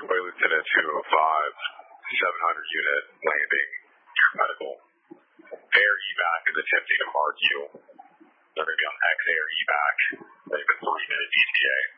Convoy Lieutenant 205, 700 unit, landing, medical. Air evac is attempting to mark you. They're going to be on X-Air evac. They have a 3-minute ETA.